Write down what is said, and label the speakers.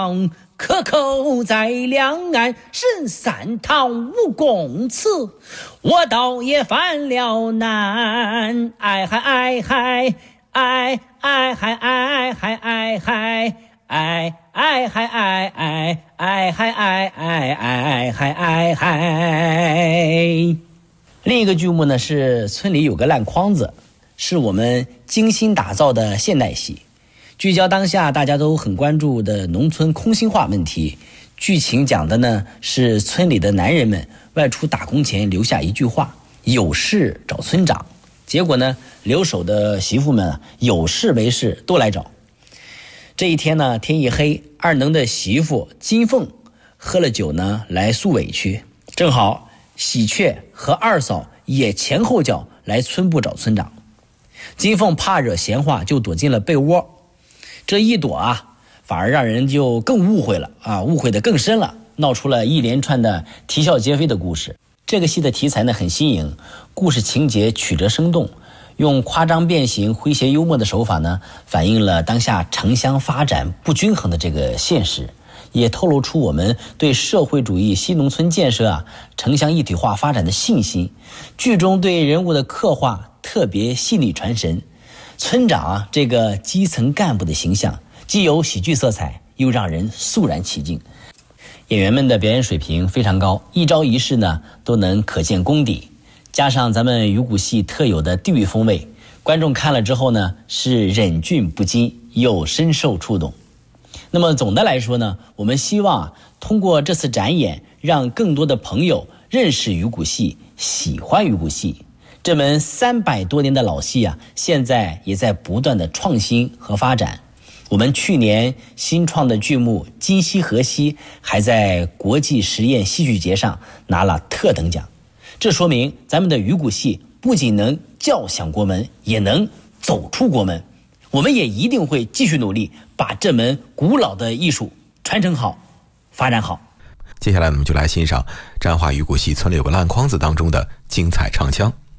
Speaker 1: 可口在两岸，神三堂五公祠，我倒也犯了难。哎嗨哎嗨哎哎嗨哎嗨哎嗨哎哎嗨哎哎哎嗨哎哎哎嗨哎嗨。另一个剧目呢是村里有个烂筐子，是我们精心打造的现代戏，聚焦当下大家都很关注的农村空心化问题。剧情讲的呢是村里的男人们外出打工前留下一句话：有事找村长。结果呢，留守的媳妇们有事没事都来找。这一天呢，天一黑，二能的媳妇金凤喝了酒呢来诉委屈，正好喜鹊和二嫂也前后脚来村部找村长。金凤怕惹闲话，就躲进了被窝。这一躲啊，反而让人就更误会了啊，误会得更深了，闹出了一连串的啼笑皆非的故事。这个戏的题材呢很新颖，故事情节曲折生动，用夸张变形、诙谐幽默的手法呢，反映了当下城乡发展不均衡的这个现实，也透露出我们对社会主义新农村建设啊、城乡一体化发展的信心。剧中对人物的刻画特别细腻传神，村长啊这个基层干部的形象既有喜剧色彩，又让人肃然起敬。演员们的表演水平非常高，一招一式呢都能可见功底，加上咱们鱼骨戏特有的地域风味，观众看了之后呢是忍俊不禁，又深受触动。那么总的来说呢，我们希望通过这次展演，让更多的朋友认识鱼骨戏，喜欢鱼骨戏。这门300多年的老戏啊，现在也在不断的创新和发展。我们去年新创的剧目《今夕何夕》还在国际实验戏剧节上拿了特等奖，这说明咱们的鱼骨戏不仅能叫响国门，也能走出国门。我们也一定会继续努力，把这门古老的艺术传承好，发展好。
Speaker 2: 接下来我们就来欣赏《占化鱼骨戏村里有个烂筐子》当中的精彩唱腔。